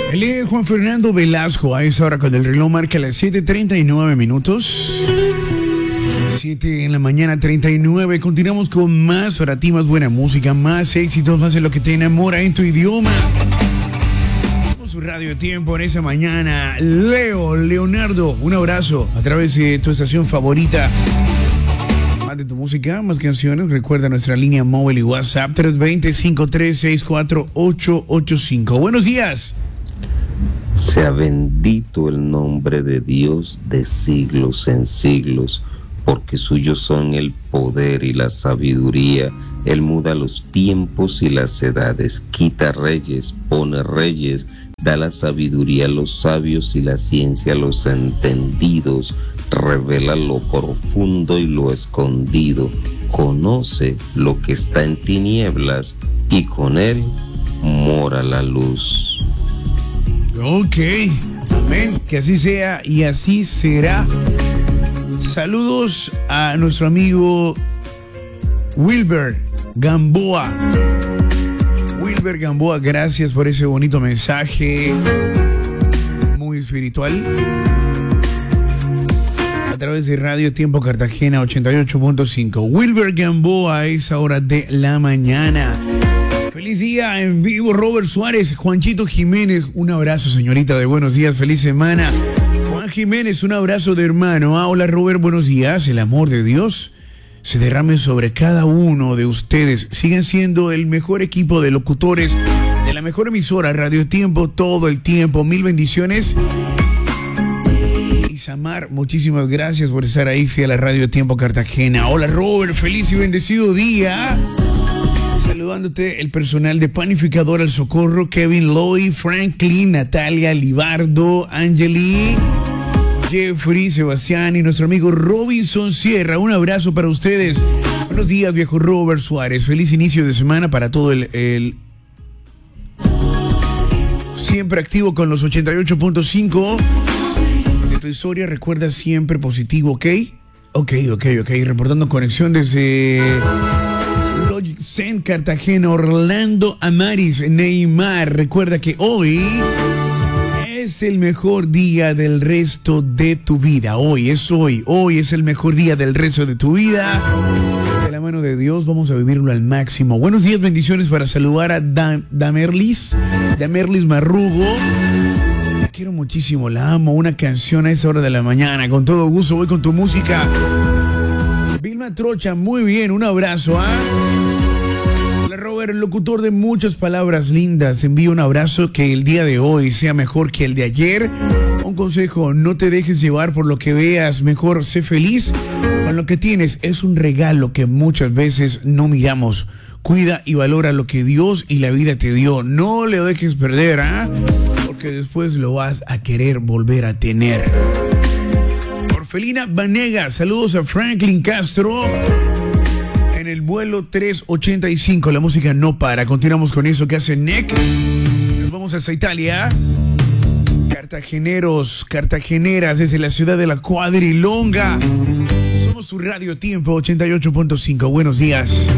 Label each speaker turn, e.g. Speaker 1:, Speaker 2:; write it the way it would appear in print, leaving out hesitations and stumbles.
Speaker 1: Él es Juan Fernando Velasco. A esa hora, cuando el reloj marca las 7:39 minutos. 7 en la mañana, 39. Continuamos con más para ti, más buena música, más éxitos, más de lo que te enamora en tu idioma. Somos su radio tiempo en esa mañana. Leonardo, un abrazo a través de tu estación favorita. Más de tu música, más canciones. Recuerda nuestra línea móvil y WhatsApp 320-5364885. Buenos días.
Speaker 2: Sea bendito el nombre de Dios de siglos en siglos, porque suyos son el poder y la sabiduría. Él muda los tiempos y las edades, quita reyes, pone reyes, da la sabiduría a los sabios y la ciencia a los entendidos, revela lo profundo y lo escondido, conoce lo que está en tinieblas y con él mora la luz.
Speaker 1: Ok, amén, que así sea y así será. Saludos a nuestro amigo Wilber Gamboa. Wilber Gamboa, gracias por ese bonito mensaje, muy espiritual. A través de Radio Tiempo Cartagena 88.5. Wilber Gamboa a esa hora de la mañana. Feliz día en vivo, Robert Suárez, Juanchito Jiménez, un abrazo, señorita de buenos días, feliz semana. Juan Jiménez, un abrazo de hermano. Hola, Robert, buenos días. El amor de Dios se derrame sobre cada uno de ustedes. Siguen siendo el mejor equipo de locutores de la mejor emisora, Radio Tiempo, todo el tiempo. Mil bendiciones. Isamar, muchísimas gracias por estar ahí fiel a Radio Tiempo Cartagena. Hola, Robert, feliz y bendecido día. Saludándote el personal de Panificador al Socorro, Kevin Loy, Franklin, Natalia, Libardo, Angeli, Jeffrey, Sebastián y nuestro amigo Robinson Sierra. Un abrazo para ustedes. Buenos días, viejo Robert Suárez. Feliz inicio de semana para todo el siempre activo con los 88.5 de tu historia. Recuerda siempre positivo, ¿ok? Ok. Reportando conexión desde Zen Cartagena, Orlando Amaris, Neymar. Recuerda que hoy es el mejor día del resto de tu vida. Hoy es el mejor día del resto de tu vida. De la mano de Dios vamos a vivirlo al máximo. Buenos días, bendiciones para saludar a Damerlis Marrugo. La quiero muchísimo, la amo. Una canción a esa hora de la mañana. Con todo gusto voy con tu música. Vilma Trocha, muy bien, un abrazo, Hola, Robert, locutor de muchas palabras lindas. Envío un abrazo, que el día de hoy sea mejor que el de ayer. Un consejo, no te dejes llevar por lo que veas, mejor sé feliz con lo que tienes. Es un regalo que muchas veces no miramos. Cuida y valora lo que Dios y la vida te dio. No le dejes perder, porque después lo vas a querer volver a tener. Felina Vanega, saludos a Franklin Castro en el vuelo 385. La música no para. Continuamos con eso que hace NEC. Nos vamos hasta Italia. Cartageneros, cartageneras desde la ciudad de la Cuadrilonga. Somos su Radio Tiempo 88.5. Buenos días.